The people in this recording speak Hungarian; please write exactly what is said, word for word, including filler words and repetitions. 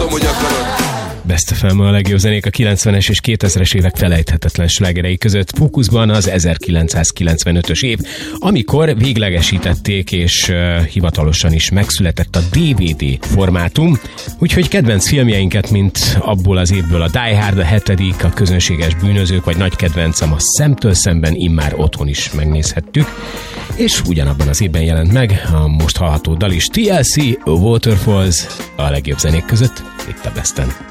tudom, hogy akarod. Best ef em a legjobb zenék a kilencvenes és kétezres évek felejthetetlen slágerei között. Fókuszban az ezerkilencszázkilencvenötös év, amikor véglegesítették és uh, hivatalosan is megszületett a dé vé dé formátum. Úgyhogy kedvenc filmjeinket, mint abból az évből a Die Hard, a hetedik, a Közönséges bűnözők, vagy nagy kedvencem a Szemtől szemben immár otthon is megnézhettük. És ugyanabban az évben jelent meg a most hallható dal is, té el cé Waterfalls, a legjobb zenék között itt a Besten.